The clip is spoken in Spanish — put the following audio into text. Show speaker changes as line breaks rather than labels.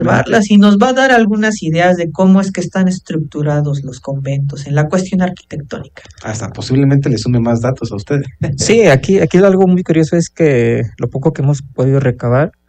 observarlas y nos va a dar algunas ideas de cómo es que están estructurados los conventos en la cuestión arquitectónica.
Hasta posiblemente le sume más datos a usted.
Sí, aquí algo muy curioso es que lo poco que hemos podido recabar